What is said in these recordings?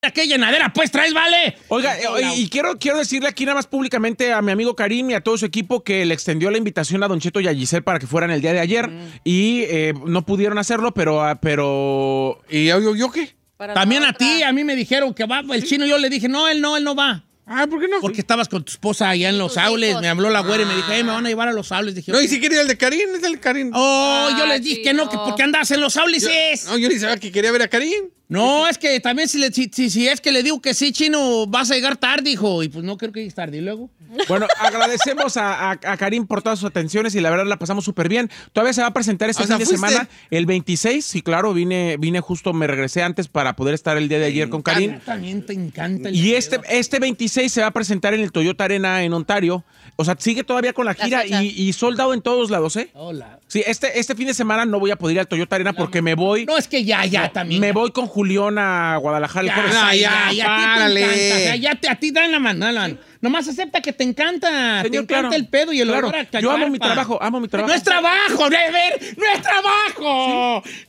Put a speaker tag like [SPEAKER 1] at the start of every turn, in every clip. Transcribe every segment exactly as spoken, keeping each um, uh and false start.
[SPEAKER 1] mira qué llenadera pues traes, vale.
[SPEAKER 2] Oiga, y, y quiero, quiero decirle aquí nada más públicamente a mi amigo Karim y a todo su equipo que le extendió la invitación a Don Cheto y a Giselle para que fueran el día de ayer mm. y eh, no pudieron hacerlo, pero... pero
[SPEAKER 3] ¿Y yo, yo qué?
[SPEAKER 1] Para También a ti, a mí me dijeron que va el chino, yo le dije, no, él no, él no va.
[SPEAKER 3] Ah, ¿por qué no?
[SPEAKER 1] Porque estabas con tu esposa allá en Los Aules. Me habló la güera y me dijo, hey, me van a llevar a Los Aules. Dije,
[SPEAKER 3] no, y si quería el de Karim, es el de Karim.
[SPEAKER 1] Oh, ah, yo les dije sí, que no, no, que porque andas en Los Aules
[SPEAKER 3] yo,
[SPEAKER 1] es.
[SPEAKER 3] No, yo ni sabía que quería ver a Karim.
[SPEAKER 1] No, es que también si, le, si, si, si es que le digo que sí, chino, vas a llegar tarde, hijo. Y pues no creo que llegues tarde. ¿Y luego?
[SPEAKER 2] Bueno, agradecemos a, a, a Karim por todas sus atenciones y la verdad la pasamos súper bien. Todavía se va a presentar este o sea, fin de ¿fuiste? semana, el veintiséis. Sí, claro, vine, vine justo, me regresé antes para poder estar el día de ayer con Karim.
[SPEAKER 1] También te encanta el
[SPEAKER 2] Y este, este veintiséis se va a presentar en el Toyota Arena en Ontario. O sea, sigue todavía con la gira y, y soldado en todos lados, ¿eh?
[SPEAKER 1] Hola.
[SPEAKER 2] Sí, este, este fin de semana no voy a poder ir al Toyota Arena porque me voy...
[SPEAKER 1] No, es que ya, ya, no, también.
[SPEAKER 2] Me
[SPEAKER 1] ya.
[SPEAKER 2] voy con Julián a Guadalajara
[SPEAKER 1] ya,
[SPEAKER 2] el jueves.
[SPEAKER 1] No, ya, ya, párale. O sea, ya te, a ti dan la mano. Nomás acepta que te encanta. Señor, te encanta claro, el pedo y el
[SPEAKER 2] claro.
[SPEAKER 1] olor a cacarpa.
[SPEAKER 2] Yo amo mi trabajo, amo mi trabajo.
[SPEAKER 1] No es trabajo, Never. No es trabajo. ¿Sí?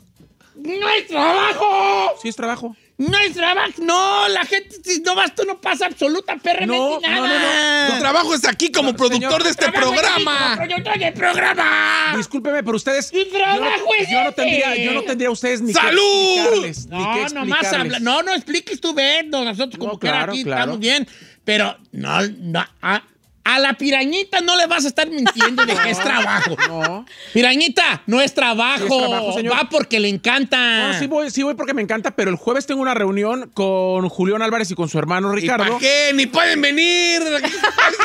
[SPEAKER 1] No es trabajo.
[SPEAKER 2] Sí es trabajo.
[SPEAKER 1] No es trabajo, no, la gente, no vas, tú no pasa absoluta perramente
[SPEAKER 2] no,
[SPEAKER 1] nada.
[SPEAKER 2] No, no, no.
[SPEAKER 3] Tu trabajo es aquí como no, productor señor, de este programa.
[SPEAKER 1] Como productor del programa.
[SPEAKER 2] Discúlpeme, pero ustedes...
[SPEAKER 1] ¡Tu trabajo
[SPEAKER 2] yo,
[SPEAKER 1] es
[SPEAKER 2] yo no tendría, yo no tendría a ustedes ni
[SPEAKER 3] ¡salud!
[SPEAKER 2] que explicarles.
[SPEAKER 1] No,
[SPEAKER 2] ni que explicarles.
[SPEAKER 1] nomás habla, no, no expliques tú, Beto, nosotros como
[SPEAKER 2] no,
[SPEAKER 1] que
[SPEAKER 2] claro,
[SPEAKER 1] aquí
[SPEAKER 2] claro.
[SPEAKER 1] estamos bien, pero no, no, a, a la pirañita no le vas a estar mintiendo de que es trabajo.
[SPEAKER 2] No.
[SPEAKER 1] Pirañita, no es trabajo,
[SPEAKER 2] sí es trabajo, señor.
[SPEAKER 1] Va porque le encanta.
[SPEAKER 2] No, sí voy, sí voy porque me encanta, pero el jueves tengo una reunión con Julián Álvarez y con su hermano Ricardo.
[SPEAKER 3] ¿Y para qué? Ni pueden venir. ¿Para qué?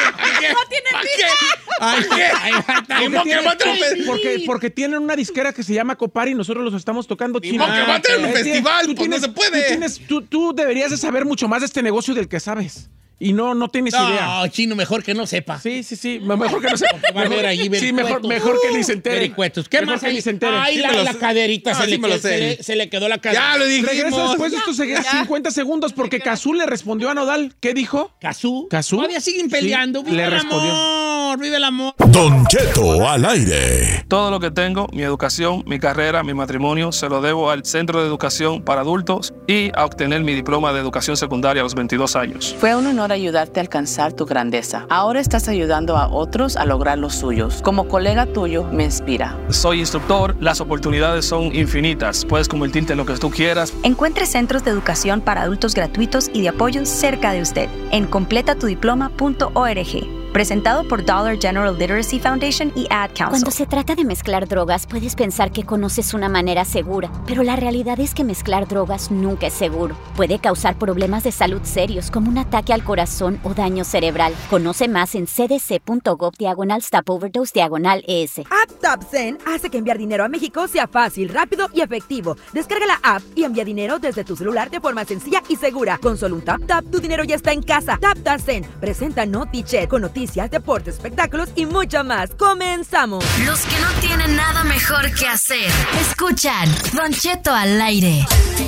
[SPEAKER 4] No tienen
[SPEAKER 3] ¿Para qué?
[SPEAKER 2] Porque, tienen, porque, porque tienen una disquera que se llama Copari y nosotros los estamos tocando.
[SPEAKER 3] Y que va a tener un festival, pues tienes, no se puede.
[SPEAKER 2] Tú, tienes, tú, tú deberías de saber mucho más de este negocio del que sabes. Y no, no tienes
[SPEAKER 1] no,
[SPEAKER 2] idea.
[SPEAKER 1] No, chino, mejor que no sepa.
[SPEAKER 2] Sí, sí, sí. Mejor que no sepa.
[SPEAKER 1] Va a ver allí
[SPEAKER 2] sí, mejor, mejor que ni se entere.
[SPEAKER 1] Vericuetos. ¿Qué
[SPEAKER 2] mejor
[SPEAKER 1] más
[SPEAKER 2] que ni se entere.
[SPEAKER 1] Ay,
[SPEAKER 2] sí
[SPEAKER 1] la, la caderita.
[SPEAKER 3] No,
[SPEAKER 1] se,
[SPEAKER 3] sí
[SPEAKER 1] le, se, le, se le quedó la cadera.
[SPEAKER 3] Ya lo dijimos.
[SPEAKER 2] Regreso después de estos
[SPEAKER 4] ya.
[SPEAKER 2] cincuenta segundos porque Cazú le respondió a Nodal. ¿Qué dijo?
[SPEAKER 1] ¿Cazú?
[SPEAKER 2] ¿Cazú?
[SPEAKER 1] Todavía siguen peleando.
[SPEAKER 2] Sí,
[SPEAKER 1] vive
[SPEAKER 2] le
[SPEAKER 1] el
[SPEAKER 2] respondió.
[SPEAKER 1] amor, vive el amor.
[SPEAKER 5] Don Cheto al aire.
[SPEAKER 6] Todo lo que tengo, mi educación, mi carrera, mi matrimonio, se lo debo al Centro de Educación para Adultos y a obtener mi diploma de educación secundaria a los veintidós años.
[SPEAKER 7] Fue un honor ayudarte a alcanzar tu grandeza. Ahora estás ayudando a otros a lograr los suyos. Como colega tuyo, me inspira.
[SPEAKER 6] Soy instructor, las oportunidades son infinitas. Puedes convertirte en lo que tú quieras.
[SPEAKER 8] Encuentre centros de educación para adultos gratuitos y de apoyo cerca de usted en completa tu diploma punto org. Presentado por Dollar General Literacy Foundation y Ad Council.
[SPEAKER 9] Cuando se trata de mezclar drogas, puedes pensar que conoces una manera segura, pero la realidad es que mezclar drogas nunca es seguro. Puede causar problemas de salud serios como un ataque al corazón o daño cerebral. Conoce más en cdc.gov diagonal stop overdose diagonal es.
[SPEAKER 10] AppTapSend hace que enviar dinero a México sea fácil, rápido y efectivo. Descarga la app y envía dinero desde tu celular de forma sencilla y segura. Con solo un tap tap, tu dinero ya está en casa. TapTapSend presenta NotiChat con noticias, deportes, espectáculos y mucho más. ¡Comenzamos!
[SPEAKER 11] Los que no tienen nada mejor que hacer, escuchan Don Cheto al aire.